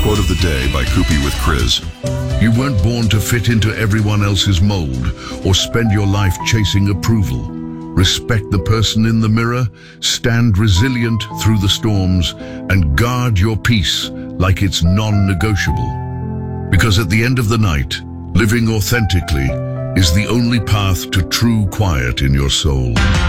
Quote of the day by Koopy with Chris. You weren't born to fit into everyone else's mold or spend your life chasing approval. Respect the person in the mirror, stand resilient through the storms, and guard your peace like it's non-negotiable. Because at the end of the night, living authentically is the only path to true quiet in your soul.